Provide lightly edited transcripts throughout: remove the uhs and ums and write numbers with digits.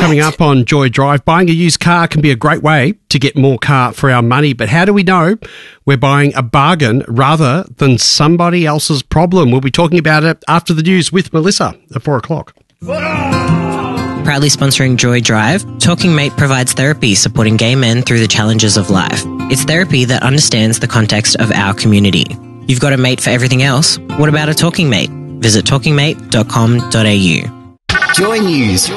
Coming up on Joy Drive, buying a used car can be a great way to get more car for our money, but how do we know we're buying a bargain rather than somebody else's problem? We'll be talking about it after the news with Melissa at 4 o'clock. Proudly sponsoring Joy Drive, Talking Mate provides therapy supporting gay men through the challenges of life. It's therapy that understands the context of our community. You've got a mate for everything else. What about a talking mate? Visit talkingmate.com.au. Joy News.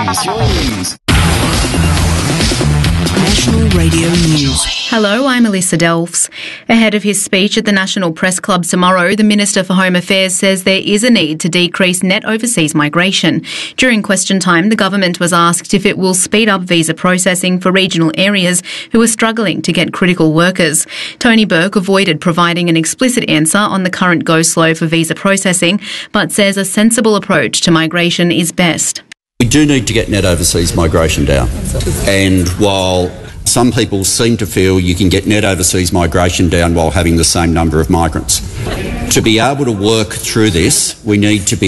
National Radio News. Hello, I'm Alyssa Delfs. Ahead of his speech at the National Press Club tomorrow, the Minister for Home Affairs says there is a need to decrease net overseas migration. During question time, the government was asked if it will speed up visa processing for regional areas who are struggling to get critical workers. Tony Burke avoided providing an explicit answer on the current go-slow for visa processing, but says a sensible approach to migration is best. We do need to get net overseas migration down. And while some people seem to feel you can get net overseas migration down while having the same number of migrants, to be able to work through this, we need to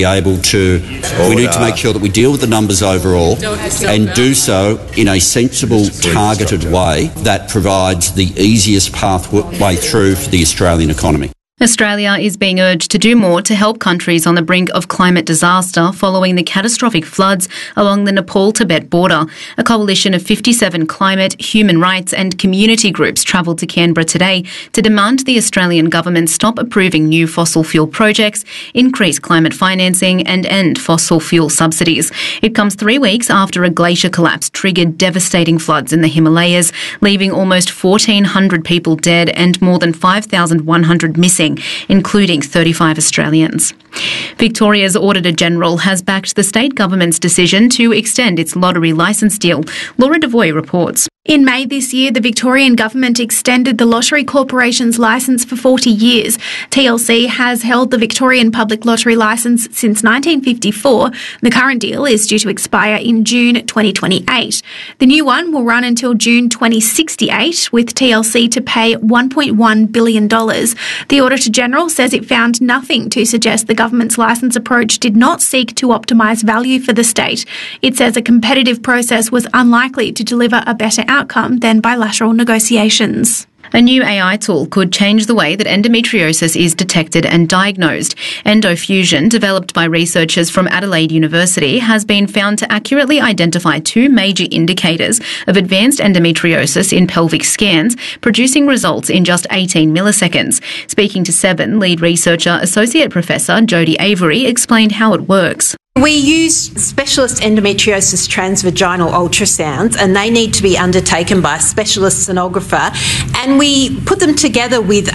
make sure that we deal with the numbers overall and do so in a sensible, targeted way that provides the easiest pathway through for the Australian economy. Australia is being urged to do more to help countries on the brink of climate disaster following the catastrophic floods along the Nepal-Tibet border. A coalition of 57 climate, human rights and community groups travelled to Canberra today to demand the Australian government stop approving new fossil fuel projects, increase climate financing and end fossil fuel subsidies. It comes 3 weeks after a glacier collapse triggered devastating floods in the Himalayas, leaving almost 1,400 people dead and more than 5,100 missing, including 35 Australians. Victoria's Auditor-General has backed the state government's decision to extend its lottery licence deal. Laura Devoy reports. In May this year, the Victorian government extended the Lottery Corporation's licence for 40 years. TLC has held the Victorian Public Lottery licence since 1954. The current deal is due to expire in June 2028. The new one will run until June 2068, with TLC to pay $1.1 billion. The Auditor-General says it found nothing to suggest the government's licence approach did not seek to optimise value for the state. It says a competitive process was unlikely to deliver a better outcome than bilateral negotiations. A new AI tool could change the way that endometriosis is detected and diagnosed. EndoFusion, developed by researchers from Adelaide University, has been found to accurately identify 2 major indicators of advanced endometriosis in pelvic scans, producing results in just 18 milliseconds. Speaking to Seven, lead researcher Associate Professor Jodie Avery explained how it works. We use specialist endometriosis transvaginal ultrasounds, and they need to be undertaken by a specialist sonographer, and we put them together with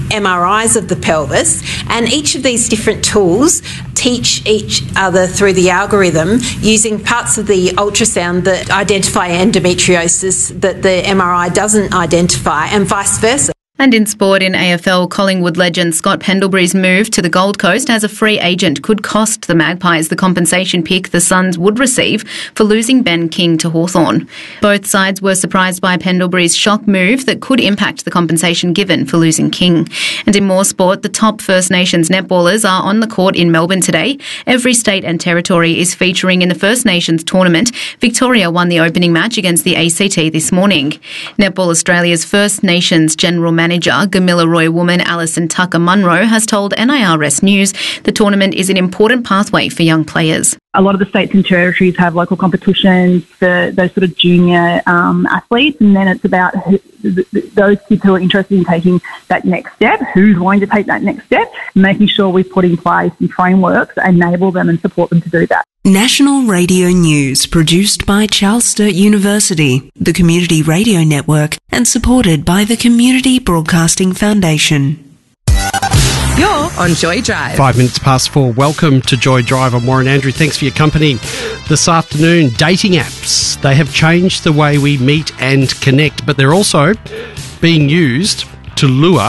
MRIs of the pelvis, and each of these different tools teach each other through the algorithm using parts of the ultrasound that identify endometriosis that the MRI doesn't identify, and vice versa. And in sport, in AFL, Collingwood legend Scott Pendlebury's move to the Gold Coast as a free agent could cost the Magpies the compensation pick the Suns would receive for losing Ben King to Hawthorn. Both sides were surprised by Pendlebury's shock move that could impact the compensation given for losing King. And in more sport, the top First Nations netballers are on the court in Melbourne today. Every state and territory is featuring in the First Nations tournament. Victoria won the opening match against the ACT this morning. Netball Australia's First Nations General Manager Gamilla Roy woman Alison Tucker-Munro has told NIRS News the tournament is an important pathway for young players. A lot of the states and territories have local competitions for those sort of junior athletes, and then it's about those kids who are interested in taking that next step, who's going to take that next step, making sure we put in place some frameworks that enable them and support them to do that. National Radio News, produced by Charles Sturt University, the Community Radio Network, and supported by the Community Broadcasting Foundation. You're on Joy Drive. 5 minutes past 4. Welcome to Joy Drive. I'm Warren Andrew. Thanks for your company this afternoon. Dating apps, they have changed the way we meet and connect, but they're also being used to lure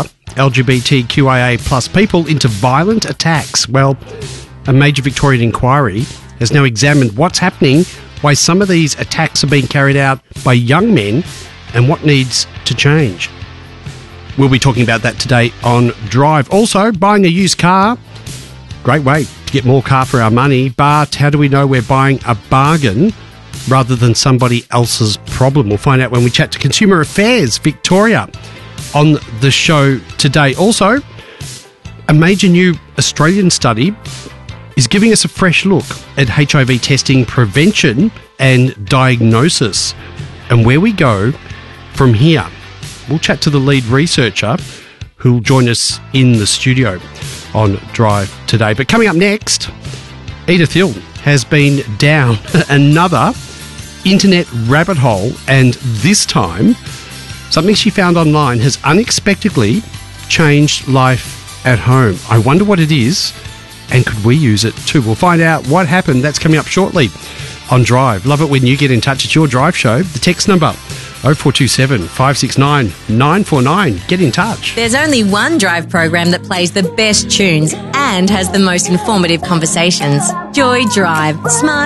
LGBTQIA plus people into violent attacks. Well, a major Victorian inquiry has now examined what's happening, why some of these attacks are being carried out by young men, and what needs to change. We'll be talking about that today on Drive. Also, buying a used car, great way to get more car for our money, but how do we know we're buying a bargain rather than somebody else's problem. We'll find out when we chat to Consumer Affairs Victoria on the show today. Also, a major new Australian study is giving us a fresh look at HIV testing prevention and diagnosis and where we go from here. We'll chat to the lead researcher who'll join us in the studio on Drive today. But coming up next, Edith Hill has been down another internet rabbit hole, and this time something she found online has unexpectedly changed life at home. I wonder what it is, and could we use it too? We'll find out what happened. That's coming up shortly on Drive. Love it when you get in touch. It's your Drive show. The text number 0427 569 949. Get in touch. There's only one Drive program that plays the best tunes and has the most informative conversations. Joy Drive. Smart